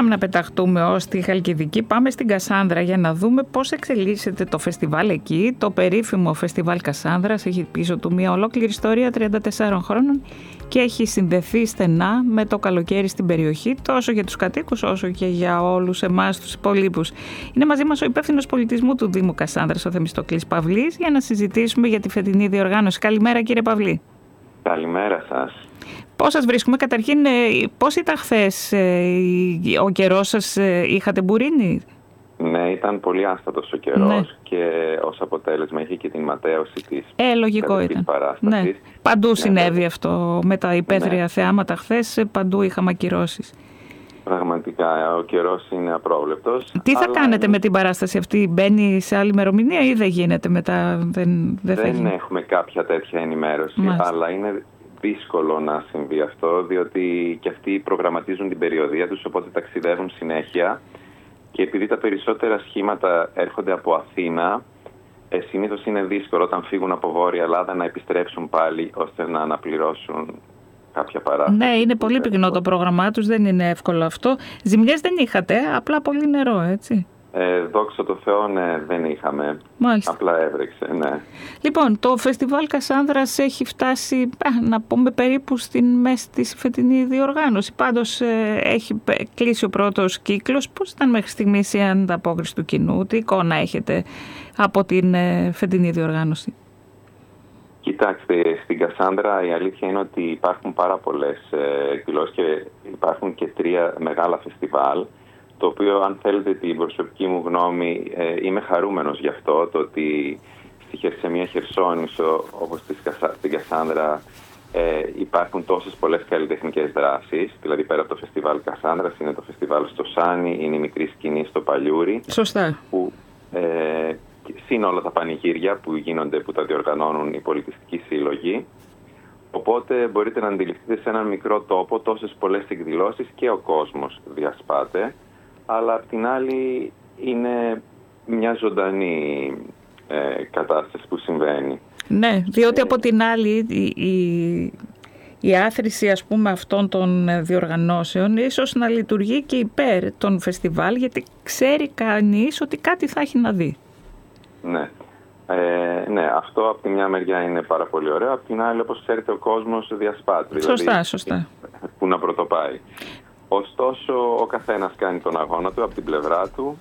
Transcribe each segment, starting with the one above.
να πεταχτούμε ως τη Χαλκιδική. Πάμε στην Κασάνδρα για να δούμε πώς εξελίσσεται το φεστιβάλ εκεί. Το περίφημο φεστιβάλ Κασάνδρας έχει πίσω του μια ολόκληρη ιστορία 34 χρόνων και έχει συνδεθεί στενά με το καλοκαίρι στην περιοχή, τόσο για τους κατοίκους όσο και για όλους εμάς τους υπολείπους. Είναι μαζί μας ο υπεύθυνος πολιτισμού του Δήμου Κασάνδρας, ο Θεμιστοκλής Παυλής, για να συζητήσουμε για τη φετινή διοργάνωση. Καλημέρα, κύριε Παυλή. Καλημέρα σας. Πώς σας βρίσκουμε? Καταρχήν, πώς ήταν χθες, ο καιρός σας, είχατε μπουρίνι? Ναι, ήταν πολύ άστατος ο καιρός, και ως αποτέλεσμα είχε και την ματέωση της λογικό ήταν. παράστασης. Ναι. Παντού συνέβη αυτό με τα υπαίθρια θεάματα χθες, παντού είχαμε ακυρώσεις. Πραγματικά, ο καιρός είναι απρόβλεπτος. Τι θα κάνετε με την παράσταση αυτή? Μπαίνει σε άλλη ημερομηνία ή δεν γίνεται μετά? Δεν έχουμε κάποια τέτοια ενημέρωση, αλλά είναι δύσκολο να συμβεί αυτό, διότι και αυτοί προγραμματίζουν την περιοδία τους, οπότε ταξιδεύουν συνέχεια, και επειδή τα περισσότερα σχήματα έρχονται από Αθήνα, συνήθως είναι δύσκολο όταν φύγουν από Βόρεια Ελλάδα να επιστρέψουν πάλι ώστε να αναπληρώσουν κάποια παράσταση. Ναι, είναι πολύ πυκνό το πρόγραμμά τους, δεν είναι εύκολο αυτό. Ζημιές δεν είχατε, απλά πολύ νερό, έτσι? Δόξα τω Θεώ, ναι, δεν είχαμε. Μάλιστα. Απλά έβρεξε, ναι. Λοιπόν, το φεστιβάλ Κασάνδρας έχει φτάσει, να πούμε, περίπου στην μέση της φετινή διοργάνωση. Πάντως έχει κλείσει ο πρώτος κύκλος. Πώς ήταν μέχρι στιγμής η ανταπόκριση του κοινού? Τι εικόνα έχετε από την φετινή διοργάνωση? Κοιτάξτε, στην Κασάνδρα η αλήθεια είναι ότι υπάρχουν πάρα πολλές εκδηλώσεις και υπάρχουν και 3 μεγάλα φεστιβάλ, το οποίο, αν θέλετε την προσωπική μου γνώμη, είμαι χαρούμενος γι' αυτό, το ότι σε μια Χερσόνησο όπως στην Κασάνδρα υπάρχουν τόσες πολλές καλλιτεχνικές δράσεις. Δηλαδή, πέρα από το φεστιβάλ Κασάνδρας είναι το φεστιβάλ στο Σάνι, είναι η μικρή σκηνή στο Παλιούρι. Σωστά. Που, συν όλα τα πανηγύρια που γίνονται, που τα διοργανώνουν οι πολιτιστικοί σύλλογοι. Οπότε μπορείτε να αντιληφθείτε σε έναν μικρό τόπο τόσες πολλές εκδηλώσεις και ο κόσμος διασπάται, αλλά απ' την άλλη είναι μια ζωντανή κατάσταση που συμβαίνει. Ναι, διότι από την άλλη η άθροιση, ας πούμε, αυτών των διοργανώσεων ίσως να λειτουργεί και υπέρ των φεστιβάλ, γιατί ξέρει κανείς ότι κάτι θα έχει να δει. Ναι. Ναι, αυτό από τη μια μεριά είναι πάρα πολύ ωραίο, από την άλλη, όπως ξέρετε, ο κόσμος διασπάται. Σωστά. Πού να πρωτοπάει. Ωστόσο, ο καθένας κάνει τον αγώνα του από την πλευρά του.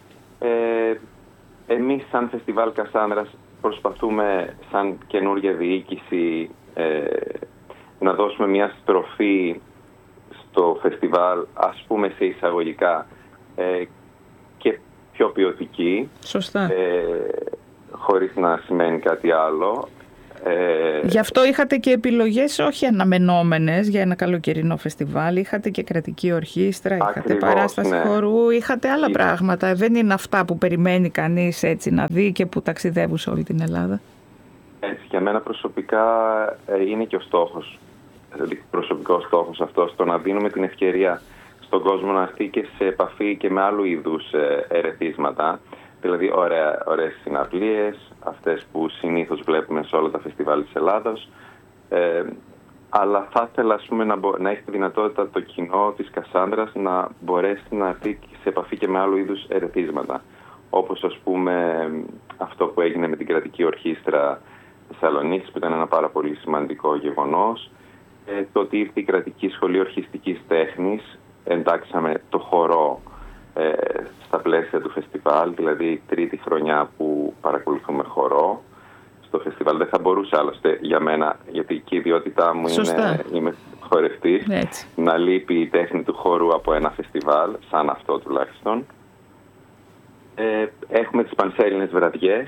Εμείς, σαν Φεστιβάλ Κασάνδρας, προσπαθούμε, σαν καινούργια διοίκηση, να δώσουμε μια στροφή στο φεστιβάλ, ας πούμε σε εισαγωγικά, και πιο ποιοτική. Σωστά. Χωρίς να σημαίνει κάτι άλλο. Γι' αυτό είχατε και επιλογές όχι αναμενόμενες για ένα καλοκαιρινό φεστιβάλ. Είχατε και κρατική ορχήστρα, είχατε παράσταση χορού, είχατε άλλα πράγματα. Δεν είναι αυτά που περιμένει κανείς έτσι να δει και που ταξιδεύουν σε όλη την Ελλάδα. Έτσι, για μένα προσωπικά είναι και ο στόχος, προσωπικός στόχος αυτός, το να δίνουμε την ευκαιρία στον κόσμο να έρθει και σε επαφή και με άλλου είδους ερεθίσματα. Δηλαδή ωραίες συναυλίες, αυτές που συνήθως βλέπουμε σε όλα τα φεστιβάλ της Ελλάδος. Αλλά θα ήθελα, ας πούμε, να έχει τη δυνατότητα το κοινό της Κασάνδρας να μπορέσει να έρθει σε επαφή και με άλλου είδους ερεθίσματα. Όπως, ας πούμε, αυτό που έγινε με την κρατική ορχήστρα Θεσσαλονίκης, που ήταν ένα πάρα πολύ σημαντικό γεγονός. Το ότι ήρθε η κρατική σχολή ορχιστικής τέχνης, εντάξαμε το χορό στα πλαίσια του φεστιβάλ, δηλαδή η 3η χρονιά που παρακολουθούμε χορό στο φεστιβάλ. Δεν θα μπορούσε άλλωστε για μένα, γιατί και η ιδιότητά μου είμαι χορευτής, να λείπει η τέχνη του χορού από ένα φεστιβάλ, σαν αυτό τουλάχιστον. Έχουμε τις πανσέλληνες βραδιές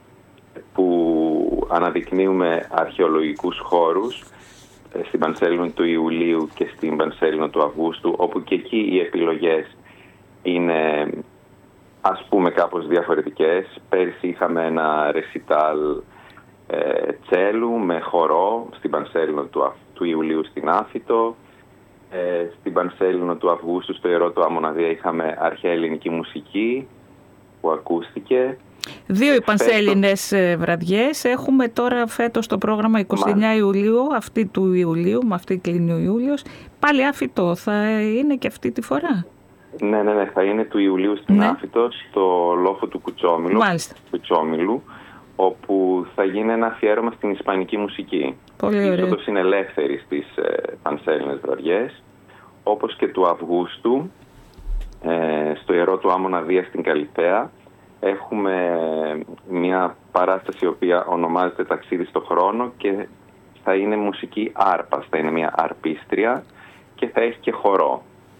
που αναδεικνύουμε αρχαιολογικούς χώρους στην Πανσέλληνο του Ιουλίου και στην Πανσέλληνο του Αυγούστου, όπου και εκεί οι επιλογές είναι, ας πούμε, κάπως διαφορετικές. Πέρσι είχαμε ένα ρεσιτάλ τσέλου με χορό στην Πανσέλληνο του Ιουλίου στην Άφητο. Στην Πανσέλληνο του Αυγούστου στο Ιερό του Αμμοναδία είχαμε αρχαία ελληνική μουσική που ακούστηκε. 2 οι πανσέλληνες βραδιές. Έχουμε τώρα φέτος το πρόγραμμα 29 Ιουλίου, αυτή του Ιουλίου, με αυτή κλείνει ο Ιούλιος. Πάλι Άφητο θα είναι και αυτή τη φορά. Ναι, θα είναι του Ιουλίου στην Άφιτο, στο λόφο του Κουτσόμιλου, όπου θα γίνει ένα αφιέρωμα στην ισπανική μουσική. Πολύ ωραία. Η είσοδος είναι ελεύθερη στις πανσέλινες βραδιές, όπως και του Αυγούστου, στο Ιερό του Άμμονα Δία στην Καλυθέα. Έχουμε μια παράσταση η οποία ονομάζεται «Ταξίδι στο χρόνο» και θα είναι μουσική άρπας, θα είναι μια αρπίστρια και θα έχει και χορό.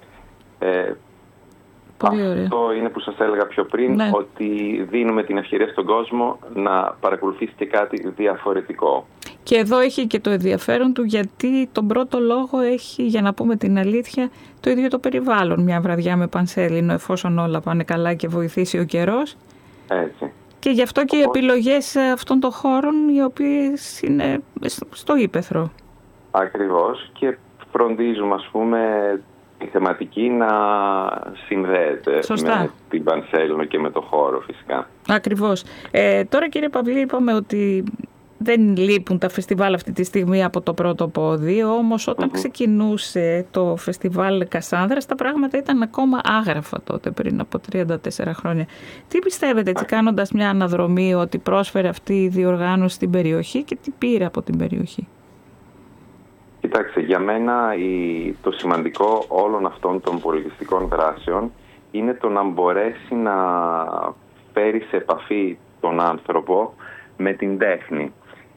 Αυτό είναι που σας έλεγα πιο πριν, ότι δίνουμε την ευκαιρία στον κόσμο να παρακολουθήσει και κάτι διαφορετικό. Και εδώ έχει και το ενδιαφέρον του, γιατί τον πρώτο λόγο έχει, για να πούμε την αλήθεια, το ίδιο το περιβάλλον. Μια βραδιά με πανσέλινο, εφόσον όλα πάνε καλά και βοηθήσει ο καιρός. Έτσι. Και γι' αυτό και οι επιλογές αυτών των χώρων, οι οποίες είναι στο ύπαιθρο. Ακριβώς, και φροντίζουμε, ας πούμε, η θεματική να συνδέεται με την πανσέλινο και με το χώρο, φυσικά. Ακριβώς. Τώρα, κύριε Παυλή, είπαμε ότι δεν λείπουν τα φεστιβάλ αυτή τη στιγμή από το πρώτο πόδι, όμως όταν ξεκινούσε το φεστιβάλ Κασάνδρας, τα πράγματα ήταν ακόμα άγραφα τότε, πριν από 34 χρόνια. Τι πιστεύετε, έτσι κάνοντας μια αναδρομή, ότι πρόσφερε αυτή η διοργάνωση στην περιοχή και τι πήρε από την περιοχή? Κοιτάξτε, για μένα το σημαντικό όλων αυτών των πολιτιστικών δράσεων είναι το να μπορέσει να φέρει σε επαφή τον άνθρωπο με την τέχνη.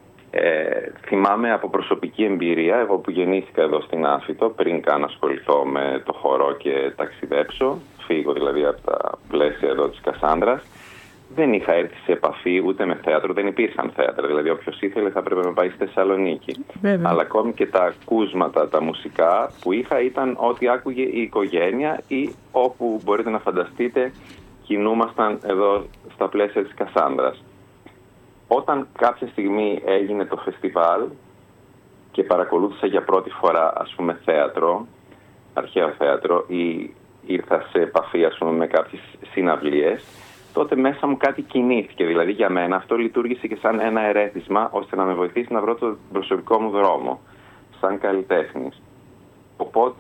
Θυμάμαι από προσωπική εμπειρία, εγώ που γεννήθηκα εδώ στην Άφιτο, πριν καν ασχοληθώ με το χορό και ταξιδέψω, φύγω δηλαδή από τα πλαίσια εδώ της Κασάνδρας, δεν είχα έρθει σε επαφή ούτε με θέατρο, δεν υπήρχαν θέατρα. Δηλαδή, όποιος ήθελε θα έπρεπε να πάει στη Θεσσαλονίκη. Βέβαια. Αλλά ακόμη και τα ακούσματα, τα μουσικά που είχα ήταν ό,τι άκουγε η οικογένεια ή όπου μπορείτε να φανταστείτε κινούμασταν εδώ στα πλαίσια της Κασάνδρας. Όταν κάποια στιγμή έγινε το φεστιβάλ και παρακολούθησα για πρώτη φορά, ας πούμε, θέατρο, αρχαίο θέατρο, ή ήρθα σε επαφή, ας πούμε, με κάποιες συναυλίες, τότε μέσα μου κάτι κινήθηκε. Δηλαδή για μένα αυτό λειτουργήσε και σαν ένα ερέθισμα ώστε να με βοηθήσει να βρω τον προσωπικό μου δρόμο σαν καλλιτέχνης. Οπότε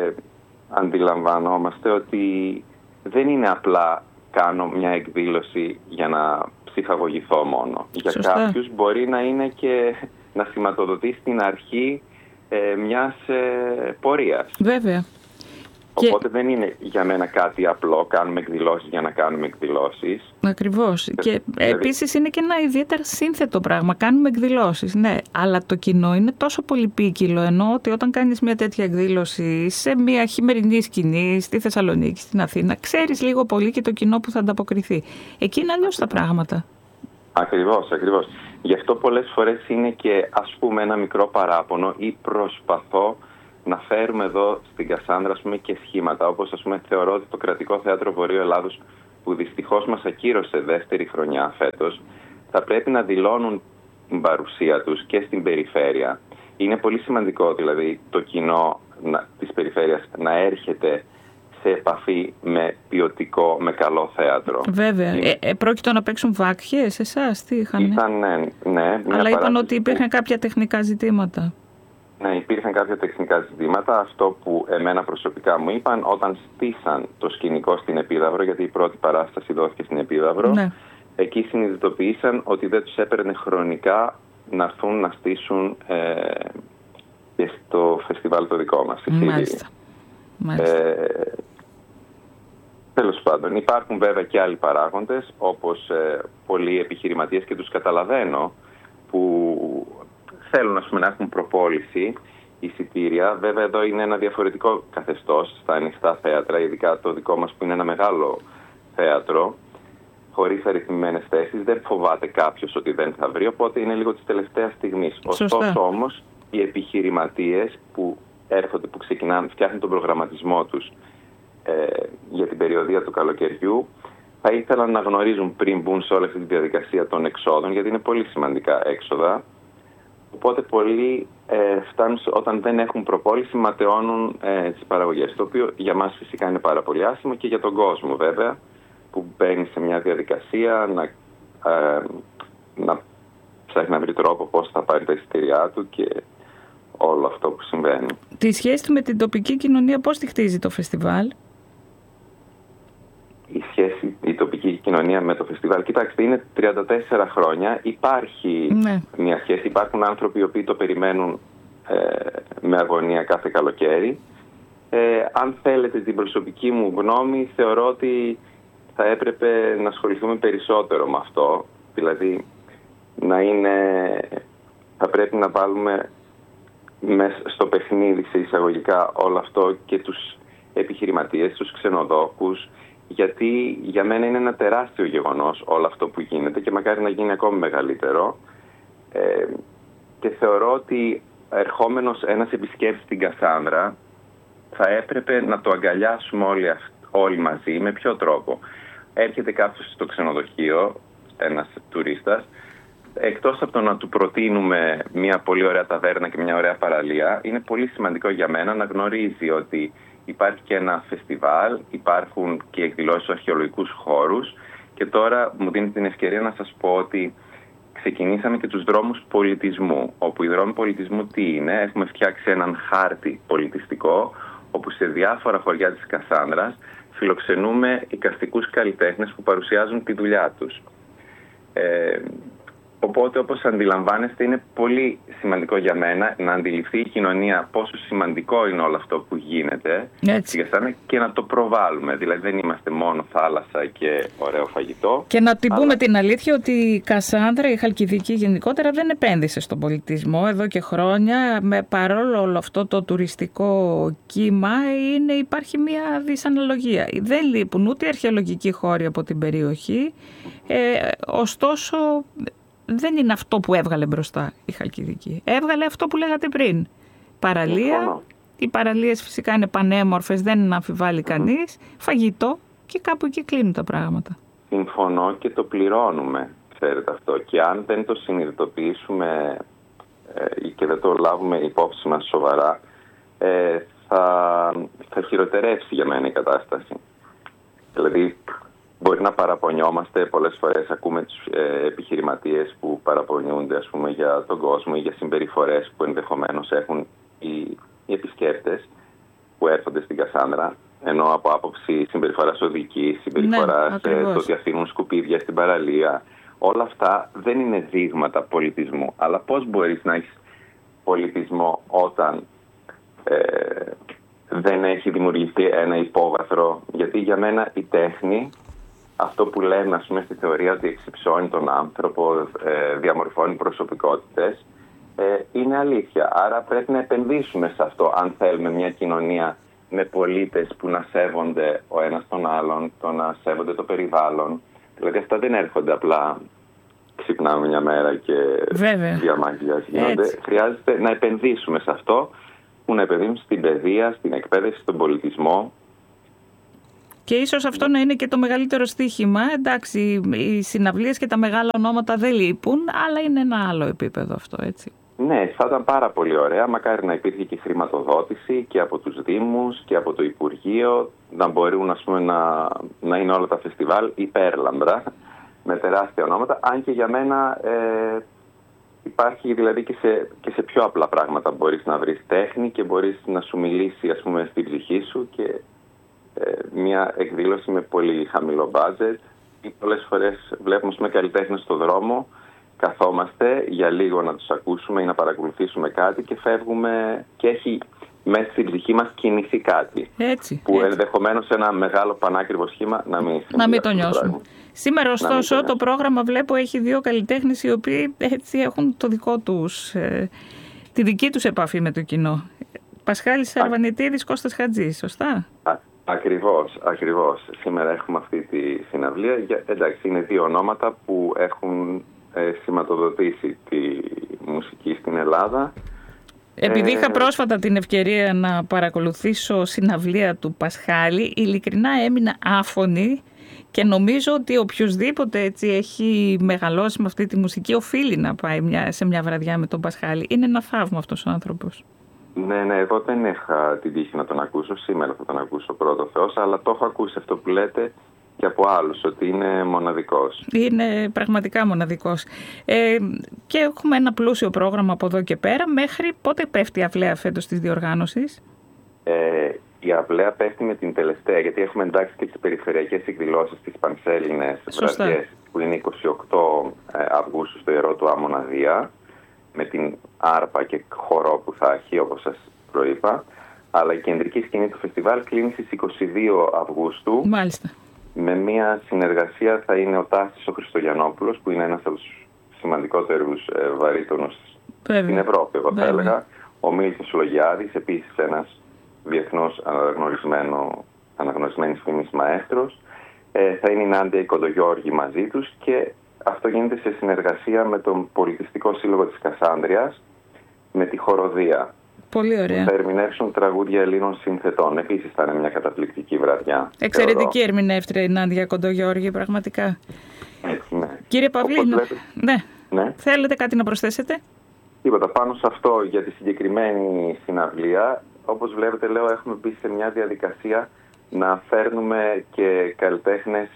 αντιλαμβανόμαστε ότι δεν είναι απλά κάνω μια εκδήλωση για να ψυχαγωγηθώ μόνο. Για κάποιους μπορεί να είναι και να σηματοδοτεί στην αρχή μιας πορείας. Βέβαια. Οπότε δεν είναι για μένα κάτι απλό, κάνουμε εκδηλώσεις για να κάνουμε εκδηλώσεις. Ακριβώς. Και επίσης είναι και ένα ιδιαίτερα σύνθετο πράγμα. Κάνουμε εκδηλώσεις, ναι, αλλά το κοινό είναι τόσο πολυπίκυλο, ενώ ότι όταν κάνεις μια τέτοια εκδήλωση σε μια χειμερινή σκηνή, στη Θεσσαλονίκη, στην Αθήνα, ξέρεις λίγο πολύ και το κοινό που θα ανταποκριθεί. Εκεί είναι αλλιώς τα πράγματα. Ακριβώς. Γι' αυτό πολλές φορές είναι και, ας πούμε, ένα μικρό παράπονο ή προσπαθώ να φέρουμε εδώ στην Κασάνδρα, ας πούμε, και σχήματα, όπως, ας πούμε, θεωρώ ότι το Κρατικό Θέατρο Βορείου Ελλάδος, που δυστυχώς μας ακύρωσε δεύτερη χρονιά φέτος, θα πρέπει να δηλώνουν την παρουσία τους και στην περιφέρεια. Είναι πολύ σημαντικό, δηλαδή, το κοινό της περιφέρειας να έρχεται σε επαφή με ποιοτικό, με καλό θέατρο. Βέβαια. Πρόκειτο να παίξουν βάκχες, εσάς τι είχαν? Ήταν, ναι. Αλλά είπαν ότι υπήρχαν κάποια τεχνικά ζητήματα. Ναι, υπήρχαν κάποια τεχνικά ζητήματα. Αυτό που εμένα προσωπικά μου είπαν όταν στήσαν το σκηνικό στην Επίδαυρο, γιατί η πρώτη παράσταση δόθηκε στην Επίδαυρο, ναι. Εκεί συνειδητοποίησαν ότι δεν τους έπαιρνε χρονικά να έρθουν να στήσουν και στο φεστιβάλ το δικό μας. Μάλιστα. Τέλος πάντων, υπάρχουν βέβαια και άλλοι παράγοντες, όπως πολλοί επιχειρηματίες, και τους καταλαβαίνω, που θέλουν, ας πούμε, να έχουν προπόληση εισιτήρια. Βέβαια εδώ είναι ένα διαφορετικό καθεστώς στα ανοιχτά θέατρα, ειδικά το δικό μας που είναι ένα μεγάλο θέατρο, χωρίς αριθμημένες θέσεις. Δεν φοβάται κάποιος ότι δεν θα βρει, οπότε είναι λίγο της τελευταίας στιγμής. Ωστόσο όμως οι επιχειρηματίες που έρχονται, που ξεκινάνε, φτιάχνουν τον προγραμματισμό τους για την περιοδία του καλοκαιριού, θα ήθελαν να γνωρίζουν πριν μπουν σε όλη αυτή τη διαδικασία των εξόδων, γιατί είναι πολύ σημαντικά έξοδα. Οπότε πολλοί φτάνουν, όταν δεν έχουν προπόληση, ματαιώνουν τις παραγωγές, το οποίο για μας φυσικά είναι πάρα πολύ άσχημο και για τον κόσμο βέβαια, που μπαίνει σε μια διαδικασία να ψάχνει να βρει τρόπο πώς θα πάρει τα εισιτήριά του και όλο αυτό που συμβαίνει. Τη σχέση του με την τοπική κοινωνία πώς τη χτίζει το φεστιβάλ? η σχέση, η τοπική κοινωνία με το φεστιβάλ. Κοιτάξτε, είναι 34 χρόνια, υπάρχει μια σχέση, υπάρχουν άνθρωποι οι οποίοι το περιμένουν με αγωνία κάθε καλοκαίρι. Αν θέλετε την προσωπική μου γνώμη, θεωρώ ότι θα έπρεπε να ασχοληθούμε περισσότερο με αυτό. Δηλαδή, θα πρέπει να βάλουμε μέσα στο παιχνίδι, σε εισαγωγικά, όλο αυτό και τους επιχειρηματίες, τους ξενοδόχους, γιατί για μένα είναι ένα τεράστιο γεγονός όλο αυτό που γίνεται και μακάρι να γίνει ακόμη μεγαλύτερο. Και θεωρώ ότι ερχόμενος ένας επισκέπτης στην Κασάνδρα θα έπρεπε να το αγκαλιάσουμε όλοι μαζί. Με ποιο τρόπο? Έρχεται κάποιος στο ξενοδοχείο, ένας τουρίστας, εκτός από το να του προτείνουμε μια πολύ ωραία ταβέρνα και μια ωραία παραλία, είναι πολύ σημαντικό για μένα να γνωρίζει ότι υπάρχει και ένα φεστιβάλ, υπάρχουν και εκδηλώσεις στους αρχαιολογικούς χώρους και τώρα μου δίνει την ευκαιρία να σας πω ότι ξεκινήσαμε και τους δρόμους πολιτισμού, όπου οι δρόμοι πολιτισμού τι είναι? Έχουμε φτιάξει έναν χάρτη πολιτιστικό, όπου σε διάφορα χωριά της Κασάνδρας φιλοξενούμε εικαστικούς καλλιτέχνες που παρουσιάζουν τη δουλειά τους. Οπότε, όπως αντιλαμβάνεστε, είναι πολύ σημαντικό για μένα να αντιληφθεί η κοινωνία πόσο σημαντικό είναι όλο αυτό που γίνεται στην Κασάνδρα και να το προβάλλουμε. Δηλαδή δεν είμαστε μόνο θάλασσα και ωραίο φαγητό. Και να την πούμε την αλήθεια ότι η Κασάνδρα, η Χαλκιδική γενικότερα, δεν επένδυσε στον πολιτισμό εδώ και χρόνια. Παρόλο όλο αυτό το τουριστικό κύμα υπάρχει μια δυσαναλογία. Δεν λείπουν ούτε αρχαιολογικοί χώροι από την περιοχή, ωστόσο δεν είναι αυτό που έβγαλε μπροστά η Χαλκιδική. Έβγαλε αυτό που λέγατε πριν. Παραλία. Οι παραλίες φυσικά είναι πανέμορφες, δεν αμφιβάλλει κανείς. Φαγητό και κάπου εκεί κλείνουν τα πράγματα. Συμφωνώ και το πληρώνουμε, ξέρετε αυτό. Και αν δεν το συνειδητοποιήσουμε και δεν το λάβουμε υπόψη μας σοβαρά, θα χειροτερεύσει για μένα η κατάσταση. Δηλαδή, μπορεί να παραπονιόμαστε πολλές φορές, ακούμε τους επιχειρηματίες που παραπονιούνται, ας πούμε, για τον κόσμο ή για συμπεριφορές που ενδεχομένως έχουν οι επισκέπτες που έρχονται στην Κασάνδρα, ενώ από άποψη συμπεριφοράς οδικής, συμπεριφοράς, το ότι αφήνουν σκουπίδια στην παραλία, όλα αυτά δεν είναι δείγματα πολιτισμού. Αλλά πώς μπορείς να έχεις πολιτισμό όταν δεν έχει δημιουργηθεί ένα υπόβαθρο? Γιατί για μένα η τέχνη, αυτό που λέμε, ας πούμε, στη θεωρία ότι εξυψώνει τον άνθρωπο, διαμορφώνει προσωπικότητες, είναι αλήθεια. Άρα πρέπει να επενδύσουμε σε αυτό αν θέλουμε μια κοινωνία με πολίτες που να σέβονται ο ένας τον άλλον, το να σέβονται το περιβάλλον. Δηλαδή αυτά δεν έρχονται απλά ξυπνάμε μια μέρα και διαμάγειας γίνονται. Χρειάζεται να επενδύσουμε σε αυτό, που να επενδύσουμε στην παιδεία, στην εκπαίδευση, στον πολιτισμό. Και ίσως αυτό να είναι και το μεγαλύτερο στοίχημα. Εντάξει, οι συναυλίες και τα μεγάλα ονόματα δεν λείπουν, αλλά είναι ένα άλλο επίπεδο αυτό, έτσι. Ναι, θα ήταν πάρα πολύ ωραία. Μακάρι να υπήρχε και χρηματοδότηση και από τους Δήμους και από το Υπουργείο, να μπορούν, ας πούμε, να είναι όλα τα φεστιβάλ υπέρλαμπρα, με τεράστια ονόματα. Αν και για μένα υπάρχει δηλαδή και σε πιο απλά πράγματα μπορείς να βρεις τέχνη και μπορείς να σου μιλήσει, ας πούμε, στην ψυχή σου και μια εκδήλωση με πολύ χαμηλό budget. Πολλές φορές βλέπουμε, ας πούμε, καλλιτέχνες στο δρόμο, καθόμαστε για λίγο να τους ακούσουμε ή να παρακολουθήσουμε κάτι και φεύγουμε και έχει μέσα στην ψυχή μας κινηθεί κάτι. Έτσι, που ενδεχομένως ένα μεγάλο πανάκριβο σχήμα να μην το νιώσουμε. Σήμερα ωστόσο το πρόγραμμα βλέπω έχει 2 καλλιτέχνες οι οποίοι έτσι έχουν το δικό τους, τη δική τους επαφή με το κοινό. Πασχάλης Αρβανιτίδης, Κώστας Χατζής, σωστά? Ακριβώς. Σήμερα έχουμε αυτή τη συναυλία. Εντάξει, είναι 2 ονόματα που έχουν σηματοδοτήσει τη μουσική στην Ελλάδα. Επειδή είχα πρόσφατα την ευκαιρία να παρακολουθήσω συναυλία του Πασχάλη, ειλικρινά έμεινα άφωνη και νομίζω ότι οποιοδήποτε έτσι έχει μεγαλώσει με αυτή τη μουσική οφείλει να πάει σε μια βραδιά με τον Πασχάλη. Είναι ένα θαύμα αυτός ο άνθρωπος. Ναι, εγώ δεν είχα την τύχη να τον ακούσω. Σήμερα θα τον ακούσω πρώτο Θεός, αλλά το έχω ακούσει αυτό που λέτε και από άλλους, ότι είναι μοναδικός. Είναι πραγματικά μοναδικός. Και έχουμε ένα πλούσιο πρόγραμμα από εδώ και πέρα. Μέχρι πότε πέφτει η αυλαία φέτος της διοργάνωσης? Η η αυλαία πέφτει με την τελευταία, γιατί έχουμε εντάξει και τις περιφερειακές εκδηλώσεις, τις πανσέλινες βραδιές, που είναι 28 Αυγούστου στο Ιερό του Άμμονα Δία, με την άρπα και χορό που θα έχει, όπως σας προείπα. Αλλά η κεντρική σκηνή του φεστιβάλ κλείνει στις 22 Αυγούστου. Μάλιστα. Με μια συνεργασία θα είναι ο Τάσης ο Χριστογιαννόπουλος, που είναι ένας από τους σημαντικότερους βαρύτονους στην Ευρώπη, εγώ θα έλεγα. Ο Μίλτος Λογιάδης, επίσης ένας διεθνώς αναγνωρισμένης φήμης μαέστρος. Θα είναι η Νάντια Κοντογιώργη μαζί τους και αυτό γίνεται σε συνεργασία με τον Πολιτιστικό Σύλλογο της Κασάνδριας, με τη Χοροδία. Πολύ ωραία. Θα ερμηνεύσουν τραγούδια Ελλήνων συνθετών. Επίσης θα είναι μια καταπληκτική βραδιά. Εξαιρετική ερμηνεύτρια η Νάντια Κοντογιώργη, πραγματικά. Έτσι, ναι. Κύριε Παυλή, ναι. Θέλετε κάτι να προσθέσετε? Τίποτα. Πάνω σε αυτό, για τη συγκεκριμένη συναυλία, όπως βλέπετε, έχουμε μπει σε μια διαδικασία να φέρνουμε και καλλιτέχνες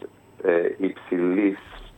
υψηλής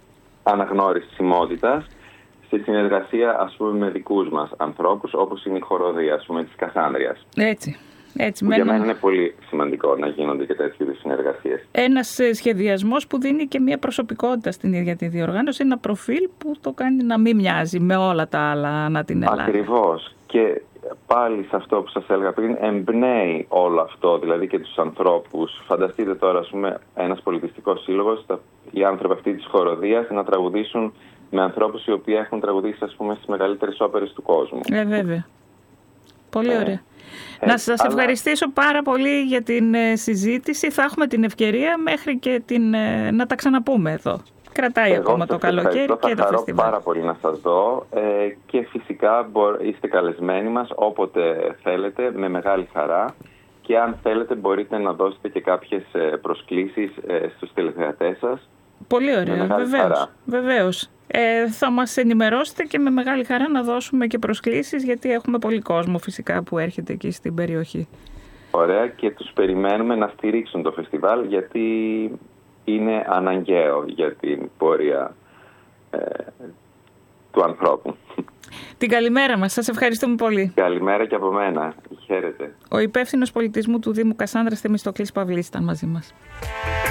αναγνωρισιμότητας σε συνεργασία, ας πούμε, με δικούς μας ανθρώπους, όπως είναι η Χοροδία, ας πούμε, της Κασάνδριας. Έτσι. Για μένα είναι πολύ σημαντικό να γίνονται και τέτοιου είδους συνεργασίες. Ένας σχεδιασμός που δίνει και μια προσωπικότητα στην ίδια τη διοργάνωση, ένα προφίλ που το κάνει να μην μοιάζει με όλα τα άλλα ανά την Ελλάδα. Ακριβώς. Και πάλι σε αυτό που σας έλεγα πριν, εμπνέει όλο αυτό, δηλαδή και τους ανθρώπους. Φανταστείτε τώρα, ας πούμε, ένας πολιτιστικός σύλλογος, οι άνθρωποι αυτοί της Χοροδίας να τραγουδήσουν με ανθρώπους οι οποίοι έχουν τραγουδήσει, ας πούμε, στις μεγαλύτερες όπερες του κόσμου. Βέβαια. Πολύ ωραία. Να σας ευχαριστήσω πάρα πολύ για την συζήτηση. Θα έχουμε την ευκαιρία μέχρι και να τα ξαναπούμε εδώ. Κρατάει ακόμα το καλοκαίρι και το φεστιβάλ. Πάρα πολύ να σας δω και φυσικά είστε καλεσμένοι μας όποτε θέλετε, με μεγάλη χαρά. Και αν θέλετε μπορείτε να δώσετε και κάποιες προσκλήσεις στους τηλεθεατές σας. Πολύ ωραία, βεβαίως. Θα μας ενημερώσετε και με μεγάλη χαρά να δώσουμε και προσκλήσεις, γιατί έχουμε πολύ κόσμο φυσικά που έρχεται εκεί στην περιοχή. Ωραία, και τους περιμένουμε να στηρίξουν το φεστιβάλ, γιατί είναι αναγκαίο για την πορεία του ανθρώπου. Την καλημέρα μας. Σας ευχαριστούμε πολύ. Καλημέρα και από μένα. Χαίρετε. Ο υπεύθυνος πολιτισμού του Δήμου Κασάνδρας, Θεμιστοκλής Παυλής, ήταν μαζί μας.